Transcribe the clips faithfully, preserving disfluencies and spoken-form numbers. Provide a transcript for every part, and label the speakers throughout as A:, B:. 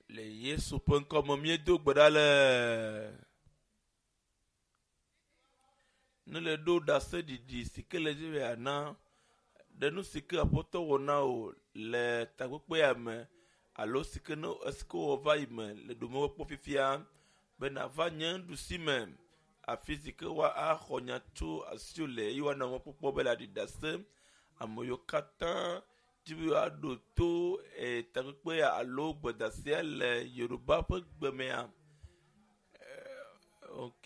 A: le Yesu ƒe ŋkɔme míedo gbe ɖa le ne le ɖo ɖase ɖiɖi si ke le dzi be yana ɖe nu si ke aƒetɔ wɔ na o le takpekpea me alo si ke ne esi ke wɔ va yi me le ɖome kpɔ fifia be nava nye ɖusi me afi si ke wa axɔ nya tso asi le eye woanɔ mɔkpɔkpɔ be le aɖi ɖase ame yiwo katã dzi be woaɖo to e takpekpea alo gbedasia le Yoruba ƒe gbemea. Ok.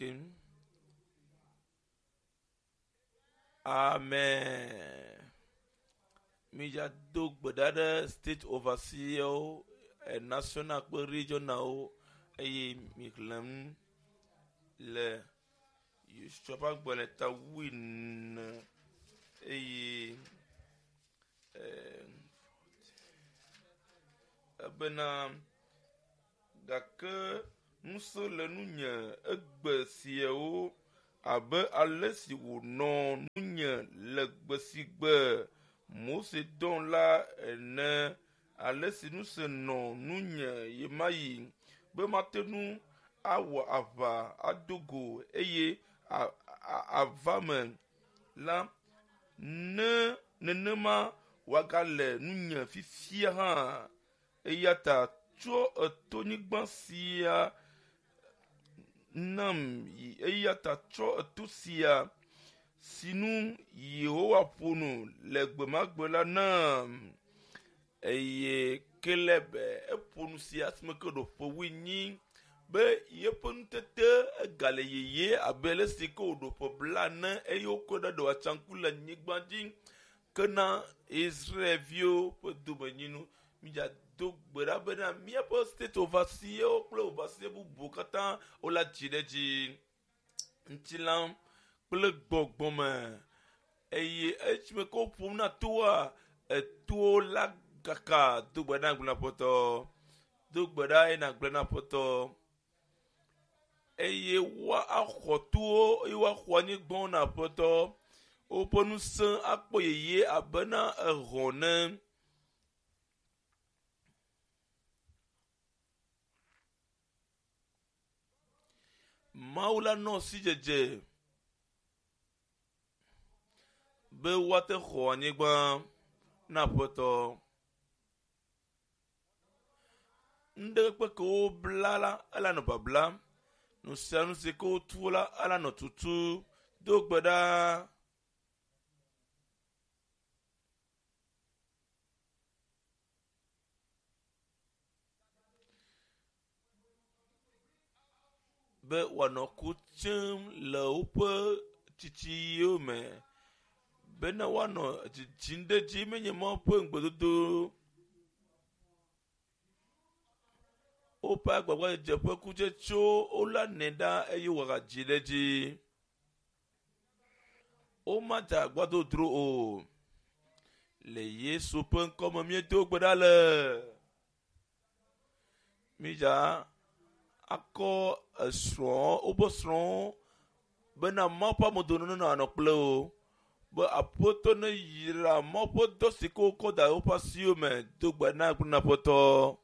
A: Amen. Mi dza do gbe ɖa ɖe state overseer e national kple regional eye mi xlẽm le Yeshua ƒe agbalẽ ta win eye ebena gake ŋusẽ le nunye egbe siawo abe ale si wònɔ nunye le gbe si gbe Mose dɔn la ene ale si nusẽ nɔ nunye ye ma yi be mate nu awɔ aʋa adogo eye ava me la ne nenema wagale nunye fifia hã eya ta tso etonyigba sia nam eya ta tso eto sia sinu Yehowa ƒonu le gbemagbe la nam eye kelebe eƒonu sia esime ke ɖo ƒe winyi be yeƒe nutete egale yeye abe le si ke wòɖo ƒe bla ne eye wokɔ ɖe ɖe atsaŋku le anyigba dzi ke na Israelviwo ƒe domenyinu midza do gbe ɖa bena míaƒe state overseer kple overseer bubu katã wola dzi ɖe dzi ŋutilã kple gbɔgbɔme eye esime ke woƒom na toa etowo la kaka do gbe ɖa gblẽ na ƒetɔ do gbe ɖa eye nàgblẽ na ƒetɔ eye woaxɔ towo eye woaxɔ anyigbawo na ƒetɔ woƒe ŋusẽ akpɔ yeye abena exɔ ne Mawu la nɔ si dzedze be woate xɔ anyigba na ƒetɔ nuɖe kpe ke wobla la elanɔ babla nu sia nu si ke wotu la elanɔ tutu do gbe ɖa be wòanɔ ku tsem le woƒe tsitsiwo me bena woanɔ dzidzim ɖe dzi menye ma ƒe ŋugbedodo woƒe agbagba ƒe kutsetsewo wola nɛ ɖa eye wòadzi ɖe dzi womadze agbadodro o le Yesu ƒe ŋkɔme míedo gbe ɖa le midza akɔ esrɔ̃ woƒe srɔ̃ bena Mawu ƒe amedono nenɔ anɔ kple wo be aƒetɔ ne yra Mawu ƒe dɔ si ke wokɔ da woƒe asiwo me do gbe na gblẽ na ƒetɔ